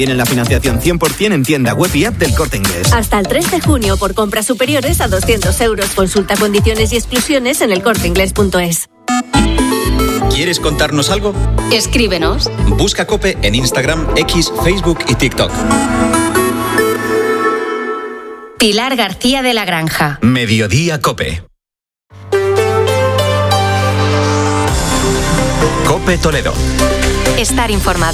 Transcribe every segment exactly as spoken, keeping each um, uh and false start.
Tienen la financiación cien por ciento en tienda web y app del Corte Inglés. Hasta el tres de junio por compras superiores a doscientos euros. Consulta condiciones y exclusiones en el corte inglés punto es. ¿Quieres contarnos algo? Escríbenos. Busca COPE en Instagram, X, Facebook y TikTok. Pilar García de la Granja. Mediodía COPE. COPE Toledo. Estar informado.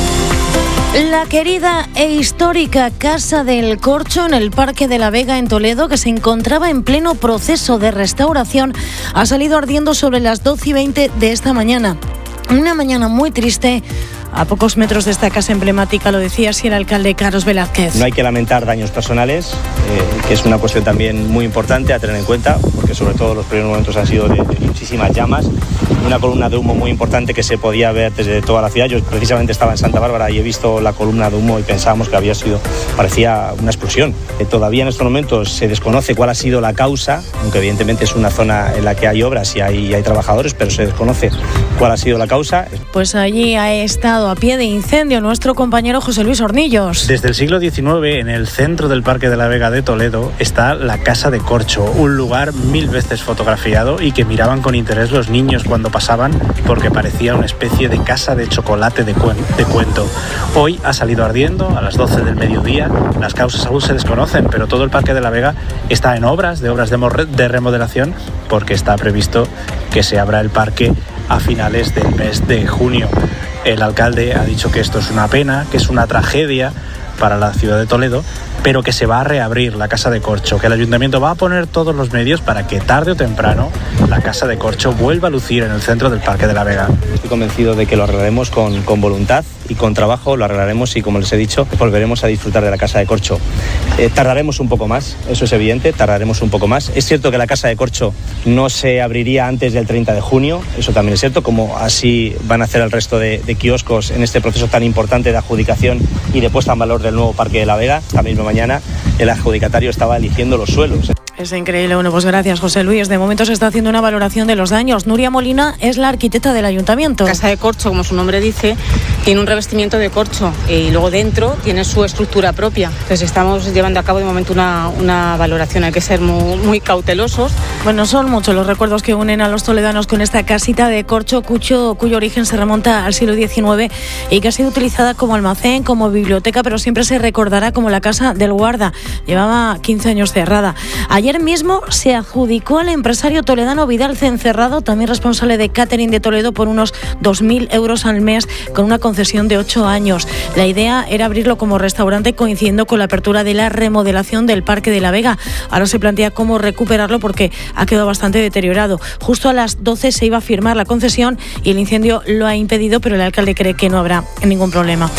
La querida e histórica Casa del Corcho en el Parque de la Vega en Toledo, que se encontraba en pleno proceso de restauración, ha salido ardiendo sobre las doce y veinte de esta mañana. Una mañana muy triste. A pocos metros de esta casa emblemática, lo decía así el alcalde Carlos Velázquez. No hay que lamentar daños personales, eh, que es una cuestión también muy importante a tener en cuenta, porque sobre todo los primeros momentos han sido de, de muchísimas llamas, una columna de humo muy importante que se podía ver desde toda la ciudad. Yo precisamente estaba en Santa Bárbara y he visto la columna de humo y pensábamos que había sido, parecía una explosión. Eh, todavía en estos momentos se desconoce cuál ha sido la causa, aunque evidentemente es una zona en la que hay obras y hay, y hay trabajadores, pero se desconoce cuál ha sido la causa. Pues allí ha estado a pie de incendio nuestro compañero José Luis Hornillos. Desde el siglo diecinueve, en el centro del Parque de la Vega de Toledo, está la Casa de Corcho, un lugar mil veces fotografiado y que miraban con interés los niños cuando pasaban, porque parecía una especie de casa de chocolate de, cuen- de cuento. Hoy ha salido ardiendo a las doce del mediodía, las causas aún se desconocen, pero todo el Parque de la Vega está en obras, de obras de, mor- de remodelación, porque está previsto que se abra el parque a finales del mes de junio. El alcalde ha dicho que esto es una pena, que es una tragedia para la ciudad de Toledo, pero que se va a reabrir la Casa de Corcho, que el ayuntamiento va a poner todos los medios para que tarde o temprano la Casa de Corcho vuelva a lucir en el centro del Parque de la Vega. Estoy convencido de que lo arreglaremos con, con voluntad y con trabajo, lo arreglaremos y, como les he dicho, volveremos a disfrutar de la Casa de Corcho. Eh, tardaremos un poco más, eso es evidente, tardaremos un poco más. Es cierto que la Casa de Corcho no se abriría antes del treinta de junio, eso también es cierto, como así van a hacer el resto de, de kioscos en este proceso tan importante de adjudicación y de puesta en valor del nuevo Parque de la Vega. Esta misma mañana el adjudicatario estaba eligiendo los suelos. Es increíble. Bueno, pues gracias, José Luis. De momento se está haciendo una valoración de los daños. Nuria Molina es la arquitecta del ayuntamiento. Casa de Corcho, como su nombre dice, tiene un revestimiento de corcho y luego dentro tiene su estructura propia. Entonces estamos llevando a cabo de momento una, una valoración. Hay que ser muy, muy cautelosos. Bueno, son muchos los recuerdos que unen a los toledanos con esta casita de corcho, cuyo, cuyo origen se remonta al siglo diecinueve y que ha sido utilizada como almacén, como biblioteca, pero siempre se recordará como la casa del guarda. Llevaba quince años cerrada. Ayer mismo se adjudicó al empresario toledano Vidal Cencerrado, también responsable de catering de Toledo, por unos dos mil euros al mes con una concesión de ocho años. La idea era abrirlo como restaurante coincidiendo con la apertura de la remodelación del Parque de la Vega. Ahora se plantea cómo recuperarlo porque ha quedado bastante deteriorado. Justo a las doce se iba a firmar la concesión y el incendio lo ha impedido, pero el alcalde cree que no habrá ningún problema.